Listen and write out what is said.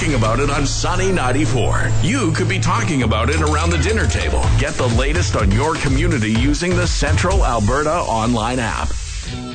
talking about it on Sunny 94. You could be talking about it around the dinner table. Get the latest on your community using the Central Alberta online app.